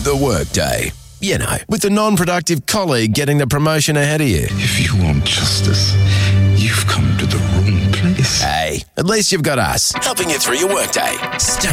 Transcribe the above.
The Workday. You know, with the non-productive colleague getting the promotion ahead of you. If you want justice, you've come to the wrong place. Hey, at least you've got us, helping you through your workday.